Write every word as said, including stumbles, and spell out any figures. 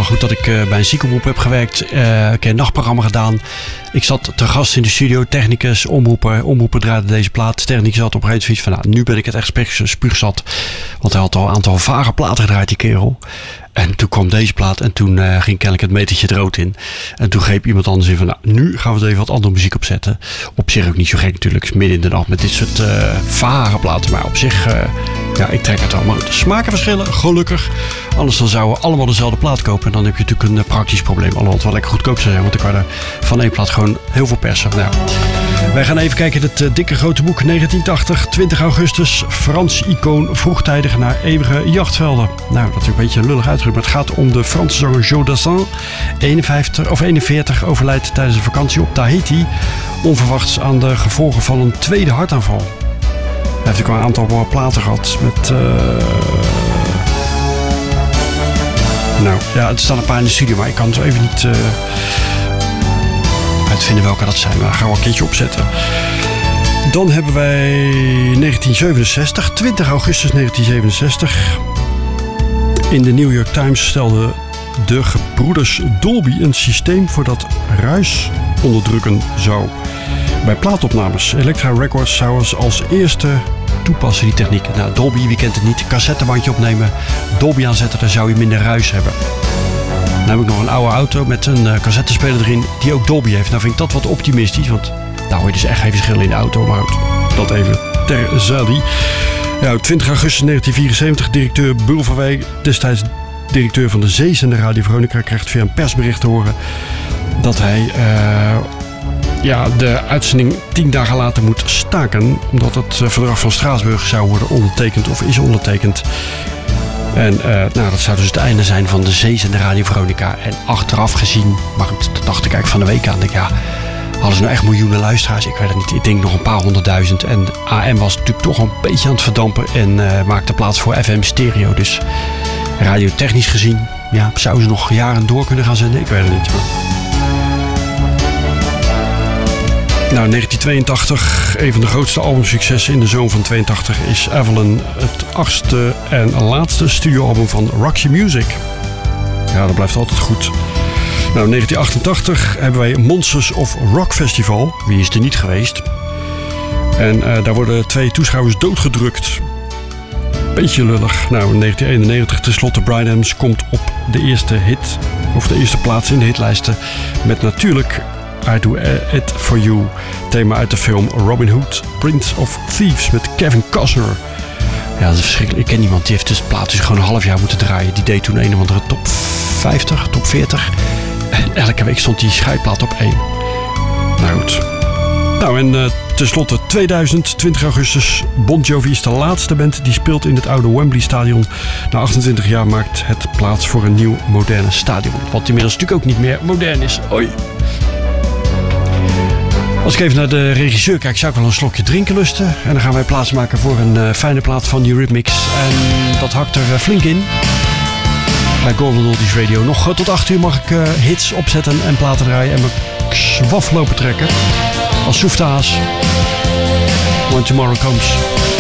nog goed dat ik uh, bij een ziekenomroep heb gewerkt. Uh, ik heb een nachtprogramma gedaan. Ik zat te gast in de studio. Technicus, omroeper. Omroeper draaide deze plaat. Technicus had op een gegeven moment van, nou, nu ben ik het echt spuugzat. Want hij had al een aantal vage platen gedraaid, die kerel. En toen kwam deze plaat en toen uh, ging kennelijk het metertje er rood in. En toen greep iemand anders in van, nou, nu gaan we er even wat andere muziek op zetten. Op zich ook niet zo gek natuurlijk. Het is midden in de nacht met dit soort uh, vage platen. Maar op zich, uh, ja, ik trek het wel. Maar de smaken verschillen, gelukkig. Anders dan zouden we allemaal dezelfde plaat kopen. En dan heb je natuurlijk een uh, praktisch probleem. Alhoewel het wel lekker goedkoop zou zijn. Want dan kan je er van één plaat gewoon heel veel persen. Nou, wij gaan even kijken in het uh, dikke grote boek negentien tachtig, twintig augustus. Frans icoon, vroegtijdig naar eeuwige jachtvelden. Nou, dat is een beetje lullig uitgedrukt. Maar het gaat om de Franse zanger Joe Dassin. eenenvijftig, of eenenveertig, overlijdt tijdens een vakantie op Tahiti. Onverwachts aan de gevolgen van een tweede hartaanval. Hij heeft ook al een aantal platen gehad met... Uh... Nou, ja, er staan een paar in de studio, maar ik kan het zo even niet uh... uitvinden welke dat zijn. Maar daar gaan we een keertje opzetten. Dan hebben wij negentien zevenenzestig, twintig augustus negentien zevenenzestig. In de New York Times stelden de gebroeders Dolby een systeem voor dat ruis onderdrukken zou. Bij plaatopnames. Elektra Records zou als eerste toepassen die techniek. Nou, Dolby, wie kent het niet? Cassettebandje opnemen, Dolby aanzetten, dan zou je minder ruis hebben. Dan heb ik nog een oude auto met een uh, cassettespeler erin die ook Dolby heeft. Nou vind ik dat wat optimistisch, want daar hoor je dus echt geen verschil in de auto. Maar goed, dat even terzijde. Ja, twintig augustus negentien vierenzeventig, directeur Bulverwijk, destijds directeur van de zeezender Radio Veronica, krijgt via een persbericht te horen dat hij uh, ja, de uitzending tien dagen later moet staken, omdat het verdrag van Straatsburg zou worden ondertekend of is ondertekend. En uh, nou, dat zou dus het einde zijn van de zeezender Radio Veronica. En achteraf gezien, maar goed, dat dacht ik eigenlijk van de week aan, denk ik, ja, hadden ze nou echt miljoenen luisteraars? Ik weet het niet. Ik denk nog een paar honderdduizend. En A M was natuurlijk toch een beetje aan het verdampen. En uh, maakte plaats voor F M stereo. Dus radiotechnisch gezien, ja, zouden ze nog jaren door kunnen gaan zenden? Ik weet het niet. Maar... Nou, negentien tweeëntachtig, een van de grootste albumsuccessen in de zomer van tweeëntachtig is Avalon, het achtste en laatste studioalbum van Roxy Music. Ja, dat blijft altijd goed. Nou, negentien achtentachtig hebben wij Monsters of Rock Festival. Wie is er niet geweest? En uh, daar worden twee toeschouwers doodgedrukt. Beetje lullig. Nou, in negentien eenennegentig tenslotte Bryan Adams komt op de eerste hit, of de eerste plaats in de hitlijsten. Met natuurlijk I Do It For You. Thema uit de film Robin Hood, Prince of Thieves met Kevin Costner. Ja, dat is verschrikkelijk. Ik ken iemand die heeft dus plaat dus gewoon een half jaar moeten draaien. Die deed toen een of andere top vijftig, top veertig. En elke week stond die scheidplaat op één. Nou goed. Nou en uh, tenslotte tweeduizend, twintig augustus. Bon Jovi is de laatste band die speelt in het oude Wembley Stadion. Na achtentwintig jaar maakt het plaats voor een nieuw moderne stadion. Wat inmiddels natuurlijk ook niet meer modern is. Hoi. Als ik even naar de regisseur kijk, zou ik wel een slokje drinken lusten. En dan gaan wij plaatsmaken voor een uh, fijne plaat van Eurythmics. En dat hakt er uh, flink in. Bij Golden Oldies Radio. Nog uh, tot acht uur mag ik uh, hits opzetten en platen draaien. En mijn zwaf lopen trekken. Als Soeftaas. When Tomorrow Comes.